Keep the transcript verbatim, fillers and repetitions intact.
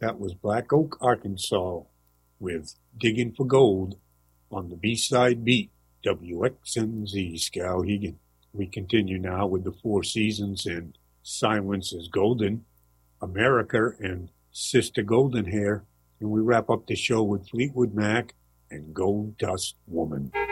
That was Black Oak, Arkansas, with Digging for Gold on the B-side beat, W X N Z, Skowhegan. We continue now with the Four Seasons and Silence is Golden, America and Sister Golden Hair, and we wrap up the show with Fleetwood Mac and Gold Dust Woman.